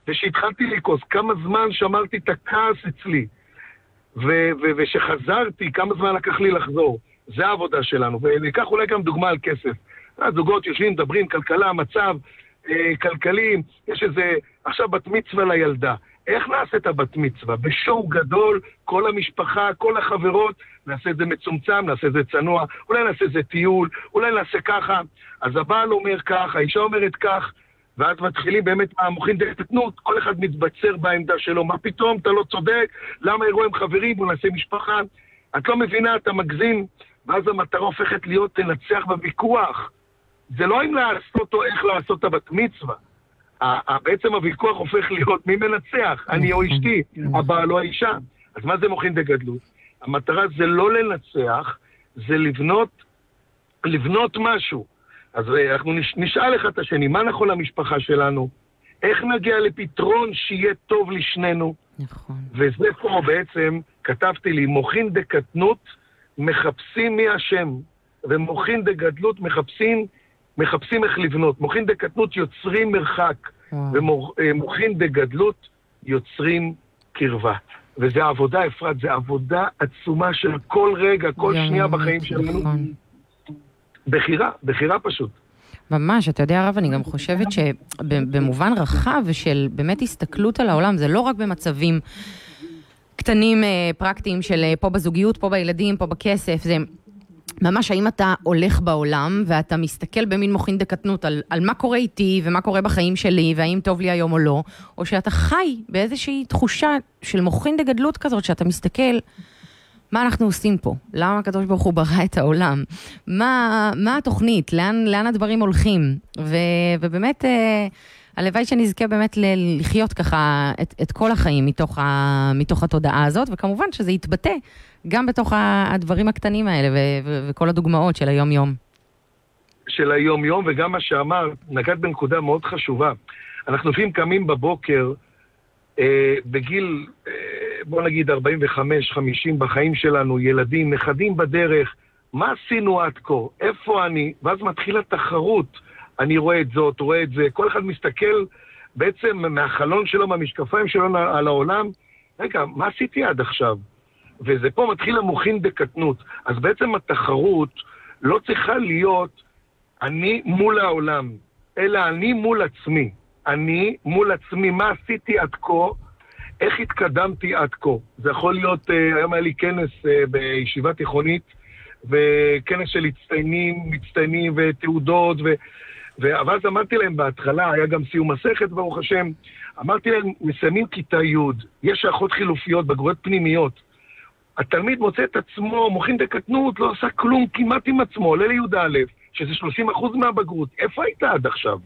ושהתחלתי לכעוס, כמה זמן שמרתי את הכעס אצלי, ושחזרתי, כמה זמן לקח לי לחזור. זה העבודה שלנו, וניקח אולי גם דוגמה על כסף. הזוגות יושבים, מדברים, כלכלה, מצב, כלכלי, יש איזה, עכשיו בת מצווה לילדה. איך נעשה את הבת מצווה? בשואו גדול, כל המשפחה, כל החברות, נעשה את זה מצומצם, נעשה את זה צנוע, אולי נעשה את זה טיול, אולי נעשה ככה. אז הבעל אומר כך, האישה אומרת כך, ואז מתחילים באמת מהמוחין דקטנות, כל אחד מתבצר בעמדה שלו, מה פתאום, אתה לא צודק, למה אירוע עם חברים, בוא נעשה משפחה, את לא מבינה, אתה מגזים, ואז המטרה הופכת להיות תנצח בוויכוח. זה לא אם לעשות או איך לעשות את הבת מצווה. בעצם הוויכוח הופך להיות מי מנצח, אני או אשתי, הבעל או האישה. אז מה זה מוחין דגדלות? המטרה זה לא לנצח, זה לבנות משהו. אז אנחנו נשאל אחד את השני, מה נכון למשפחה שלנו? איך נגיע לפתרון שיהיה טוב לשנינו? נכון. וזה פה בעצם, כתבתי לי, מוחין דקטנות מחפשים מי השם, ומוחין דגדלות מחפשים איך לבנות. מוחין דקטנות יוצרים מרחק, ומוחין דגדלות יוצרים קרבה. וזה עבודה, אפרת, זה עבודה עצומה של כל רגע, כל שנייה בחיים שלנו. בחירה פשוט. ממש, אתה יודע הרב, אני גם חושבת שבמובן רחב של באמת הסתכלות על העולם, זה לא רק במצבים קטנים פרקטיים של פה בזוגיות, פה בילדים, פה בכסף, זה ממש האם אתה הולך בעולם ואתה מסתכל במין מוחין דקטנות על מה קורה איתי ומה קורה בחיים שלי והאם טוב לי היום או לא, או שאתה חי באיזושהי תחושה של מוחין דגדלות כזאת שאתה מסתכל מה אנחנו עושים פה? למה הקדוש ברוך הוא ברא את העולם? מה התוכנית? לאן הדברים הולכים? ובאמת, הלוואי שנזכה באמת לחיות ככה את כל החיים מתוך התודעה הזאת, וכמובן שזה יתבטא גם בתוך הדברים הקטנים האלה וכל הדוגמאות של היום-יום. של היום-יום, וגם מה שאמר, נגעת בנקודה מאוד חשובה. אנחנו לפעמים קמים בבוקר, בגיל, בוא נגיד 45-50 בחיים שלנו, ילדים, נכדים בדרך, מה עשינו עד כה? איפה אני? ואז מתחילה תחרות, אני רואה את זאת, רואה את זה, כל אחד מסתכל בעצם מהחלון שלו, מהמשקפיים שלו על העולם, רגע, מה עשיתי עד עכשיו? וזה פה מתחיל המוחין דקטנות. אז בעצם התחרות לא צריכה להיות אני מול העולם, אלא אני מול עצמי. אני מול עצמי, מה עשיתי עד כה, איך התקדמתי עד כה. זה יכול להיות, היום היה לי כנס בישיבה תיכונית, וכנס של מצטיינים ותעודות, ואז אמרתי להם בהתחלה, היה גם סיום מסכת ברוך השם, אמרתי להם, מסיימים כיתה י', יש אחות חילופיות, בגרויות פנימיות, התלמיד מוצא את עצמו, מוחין דקטנות, לא עושה כלום כמעט עם עצמו, עולה לי"א, שזה 30% מהבגרות, איפה היית עד עכשיו?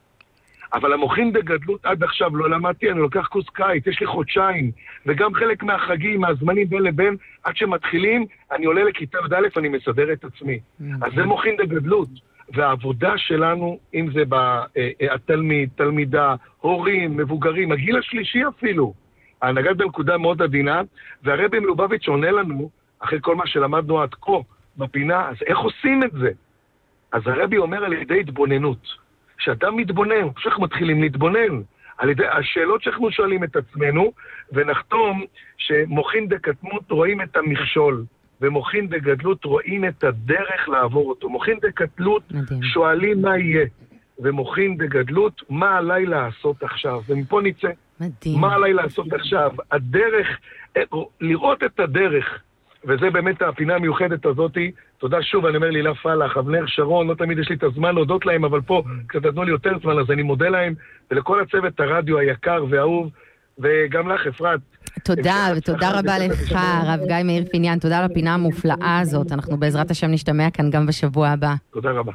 אבל המוחין דגדלות עד עכשיו לא למדתי, אני לוקח קורס קיץ, יש לי חודשיים, וגם חלק מהחגים, מהזמנים בין לבין, עד שמתחילים, אני עולה לכיתה י"א, אני מסדר את עצמי. אז זה מוחין דגדלות. והעבודה שלנו, אם זה התלמיד, תלמידה, הורים, מבוגרים, הגיל השלישי אפילו, הנגעת בנקודה מאוד עדינה, והרבי מלובביץ' עונה לנו, אחרי כל מה שלמדנו עד כה בפינה, אז איך עושים את זה? אז הרבי אומר על ידי התבוננות. כשאדם מתבונן, כשאנחנו מתחילים להתבונן, על ידי השאלות שאנחנו שואלים את עצמנו, ונחתום שמוחין דקטנות רואים את המכשול, ומוחין דגדלות רואים את הדרך לעבור אותו. מוחין דקטלות שואלים מה יהיה, ומוחין דגדלות מה עליי לעשות עכשיו. ומפה נצא. מדהים. מה עליי לעשות עכשיו? הדרך, לראות את הדרך, וזה באמת הפינה המיוחדת הזאת. תודה שוב, אני אומר לי לה פלח, אבנר שרון, לא תמיד יש לי את הזמן להודות להם, אבל פה קצת נתנו לי יותר זמן, אז אני מודה להם, ולכל הצוות הרדיו היקר והאהוב, וגם לך, אפרת. תודה, ותודה רבה לך, הרב גיא מאיר פיניאן, תודה על הפינה המופלאה הזאת, אנחנו בעזרת השם נשתמע כאן גם בשבוע הבא. תודה רבה.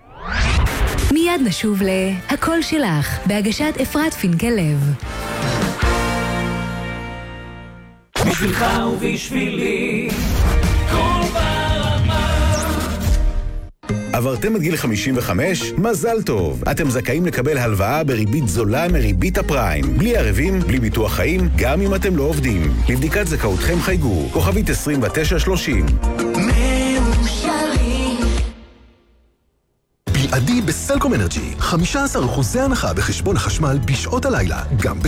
מיד נשוב להקול שלך, בהגשת אפרת פינקלב. בשבילך ובשבילי כל ברמה. עברתם את גיל 55? מזל טוב! אתם זכאים לקבל הלוואה בריבית זולה מריבית הפריים. בלי ערבים, בלי ביטוח חיים, גם אם אתם לא עובדים. לבדיקת זכאותכם חייגו, כוכבית 2930. בלעדי בסלקום אנרג'י, 15% הנחה בחשבון החשמל בשעות הלילה, גם